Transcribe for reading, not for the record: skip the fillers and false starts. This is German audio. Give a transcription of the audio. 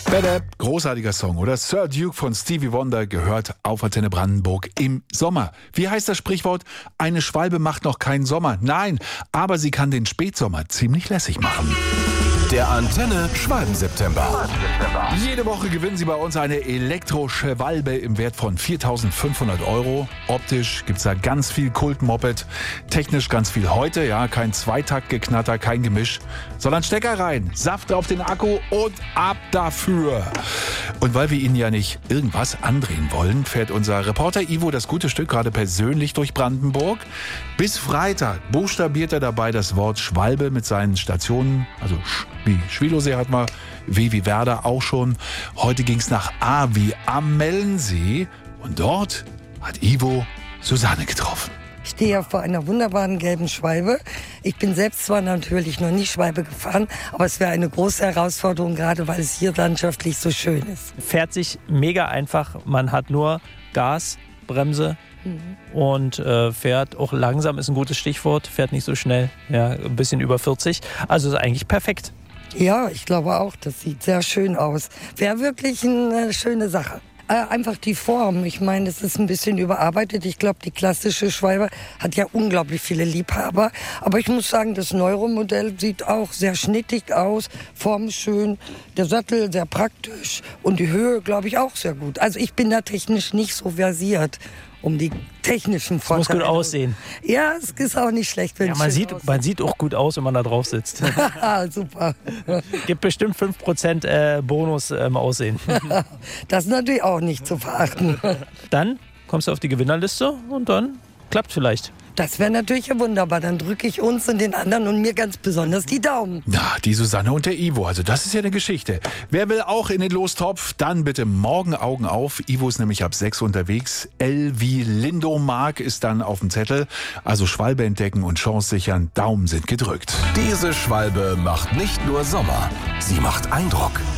Bad großartiger Song, oder? Sir Duke von Stevie Wonder gehört auf Antenne Brandenburg im Sommer. Wie heißt das Sprichwort? Eine Schwalbe macht noch keinen Sommer. Nein, aber sie kann den Spätsommer ziemlich lässig machen. Der Antenne Schwalben-September. Jede Woche gewinnen Sie bei uns eine Elektro-Schwalbe im Wert von 4.500 €. Optisch gibt's da ganz viel Kult-Moped. Technisch ganz viel heute, ja, kein Zweitaktgeknatter, kein Gemisch, sondern Stecker rein, Saft auf den Akku und ab dafür. Und weil wir Ihnen ja nicht irgendwas andrehen wollen, fährt unser Reporter Ivo das gute Stück gerade persönlich durch Brandenburg. Bis Freitag buchstabiert er dabei das Wort Schwalbe mit seinen Stationen, also wie Schwilosee hat man, W wie Werder auch schon. Heute ging's nach A wie Amellensee und dort hat Ivo Susanne getroffen. Ich stehe ja vor einer wunderbaren gelben Schwalbe. Ich bin selbst zwar natürlich noch nie Schwalbe gefahren, aber es wäre eine große Herausforderung, gerade weil es hier landschaftlich so schön ist. Fährt sich mega einfach. Man hat nur Gas, Bremse und fährt auch langsam, ist ein gutes Stichwort. Fährt nicht so schnell, ja, ein bisschen über 40. Also ist eigentlich perfekt. Ja, ich glaube auch, das sieht sehr schön aus. Wäre wirklich eine schöne Sache. Einfach die Form. Ich meine, es ist ein bisschen überarbeitet. Ich glaube, die klassische Schwalbe hat ja unglaublich viele Liebhaber. Aber ich muss sagen, das Neuro-Modell sieht auch sehr schnittig aus. Form schön, der Sattel sehr praktisch und die Höhe, glaube ich, auch sehr gut. Also ich bin da technisch nicht so versiert, um die technischen Vorteile. Es muss gut aussehen. Ja, es ist auch nicht schlecht, wenn ja, man sieht auch gut aus, wenn man da drauf sitzt. Super. Gibt bestimmt 5% Bonus im Aussehen. Das ist natürlich auch nicht zu verachten. Dann kommst du auf die Gewinnerliste und dann klappt vielleicht. Das wäre natürlich wunderbar. Dann drücke ich uns und den anderen und mir ganz besonders die Daumen. Na, die Susanne und der Ivo, also das ist ja eine Geschichte. Wer will auch in den Lostopf, dann bitte morgen Augen auf. Ivo ist nämlich ab 6 unterwegs. L wie Lindomark ist dann auf dem Zettel. Also Schwalbe entdecken und Chance sichern, Daumen sind gedrückt. Diese Schwalbe macht nicht nur Sommer, sie macht Eindruck.